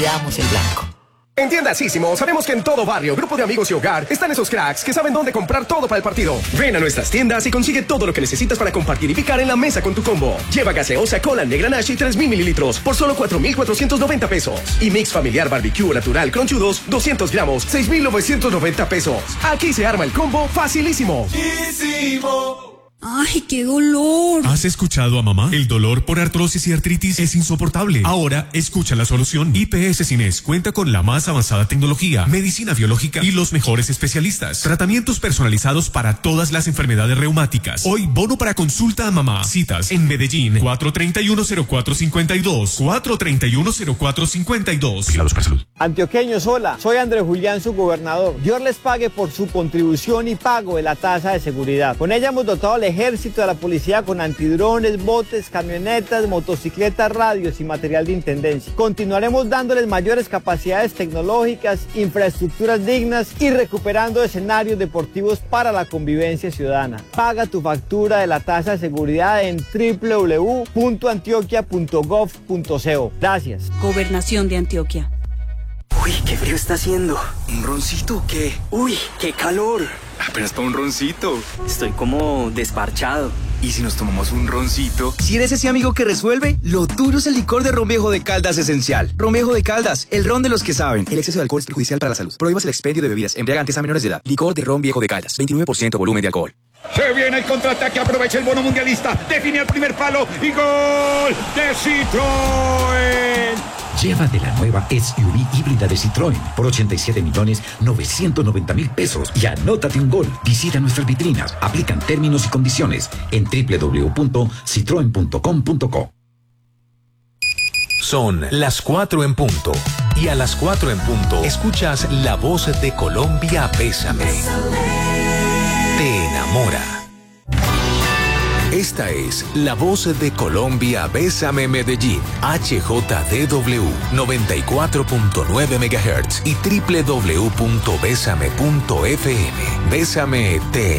Veamos el blanco. En Tiendasísimo sabemos que en todo barrio, grupo de amigos y hogar están esos cracks que saben dónde comprar todo para el partido. Ven a nuestras tiendas y consigue todo lo que necesitas para compartir y picar en la mesa con tu combo. Lleva gaseosa Cola Negra Nashi 3.000 mililitros por solo 4.490 pesos. Y mix familiar barbecue natural Cronchudos 200 gramos 6.990 pesos. Aquí se arma el combo facilísimo. ¡Ay, qué dolor! ¿Has escuchado a mamá? El dolor por artrosis y artritis es insoportable. Ahora, escucha la solución. IPS Cines cuenta con la más avanzada tecnología, medicina biológica y los mejores especialistas. Tratamientos personalizados para todas las enfermedades reumáticas. Hoy, bono para consulta a mamá. Citas en Medellín, 431-0452. 431-0452. Vigilados para salud. Antioqueños, hola. Soy Andrés Julián, su gobernador. Dios les pague por su contribución y pago de la tasa de seguridad. Con ella hemos dotado al ejército de la policía con antidrones, botes, camionetas, motocicletas, radios y material de intendencia. Continuaremos dándoles mayores capacidades tecnológicas, infraestructuras dignas y recuperando escenarios deportivos para la convivencia ciudadana. Paga tu factura de la tasa de seguridad en www.antioquia.gov.co. Gracias. Gobernación de Antioquia. Uy, qué frío está haciendo. ¿Un roncito o qué? Uy, qué calor. Apenas para un roncito. Estoy como desparchado. ¿Y si nos tomamos un roncito? Si eres ese amigo que resuelve, lo tuyo es el licor de Ron Viejo de Caldas Esencial. Ron Viejo de Caldas, el ron de los que saben. El exceso de alcohol es perjudicial para la salud. Prohíbas el expendio de bebidas embriagantes a menores de edad. Licor de Ron Viejo de Caldas, 29% volumen de alcohol. Se viene el contraataque, aprovecha el bono mundialista, define el primer palo y gol de Citroën. Llévate la nueva SUV híbrida de Citroën por 87.990.000 pesos y anótate un gol. Visita nuestras vitrinas, aplican términos y condiciones en www.citroen.com.co. Son las 4 en punto. Y a las 4 en punto escuchas La Voz de Colombia, Bésame. Te enamora. Esta es La Voz de Colombia, Bésame Medellín, HJDW 94.9 MHz y www.besame.fm. Bésame te